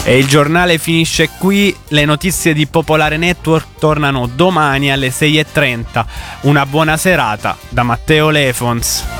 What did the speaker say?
E il giornale finisce qui, le notizie di Popolare Network tornano domani alle 6:30. Una buona serata da Matteo Lefons.